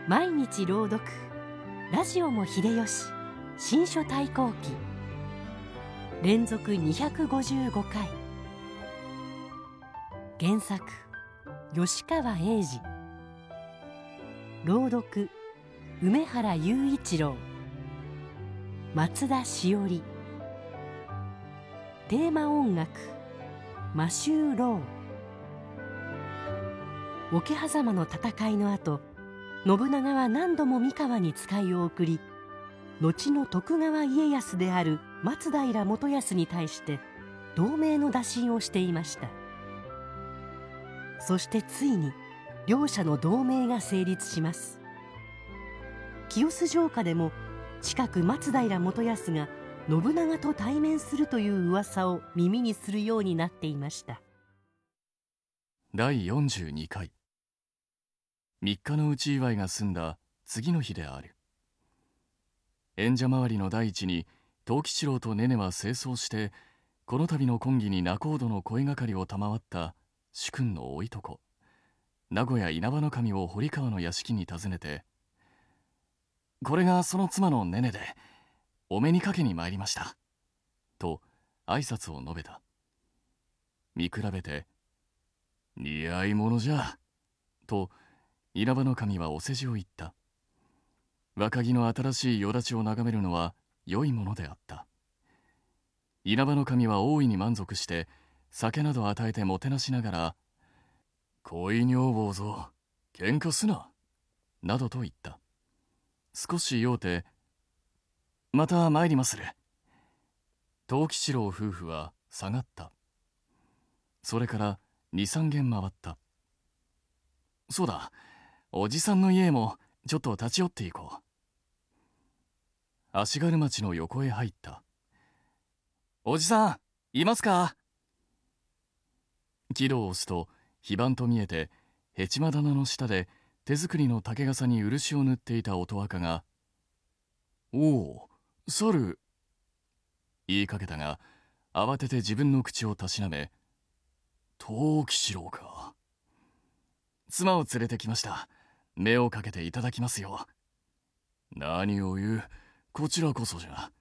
毎日朗読ラジオも秀吉新書対抗記連続255回。原作吉川英治、朗読梅原雄一郎、松田しおり。テーマ音楽マシュー・ロー。桶狭間の戦いの後、信長は何度も三河に使いを送り、後の徳川家康である松平元康に対して同盟の打診をしていました。そしてついに両者の同盟が成立します。清洲城下でも近く松平元康が信長と対面するという噂を耳にするようになっていました。 第42回。3日の内祝いが済んだ次の日である。演者周りの第一に藤吉郎とねねは清掃して、この度の婚儀に仲人の声がかりを賜った主君のおいとこ、名古屋稲葉守を堀川の屋敷に訪ねて、これがその妻のねねで、お目にかけに参りました。と挨拶を述べた。見比べて、似合い者じゃ。と稲葉守はお世辞を言った。若木の新しいよだちを眺めるのは良いものであった。稲葉守は大いに満足して、酒など与えてもてなしながら、恋女房ぞ、喧嘩すな、などと言った。少し酔うて、また参りまする。藤吉郎夫婦は下がった。それから二三軒回った。そうだ、おじさんの家へもちょっと立ち寄っていこう。足軽町の横へ入った。おじさん、いますか？木戸を押すと、非番と見えて、へちま棚の下で手作りの竹笠に漆を塗っていた音若が、おお、猿、言いかけたが、慌てて自分の口をたしなめ、藤吉郎か。妻を連れてきました。目をかけていただきますよ。何を言う、こちらこそじゃ。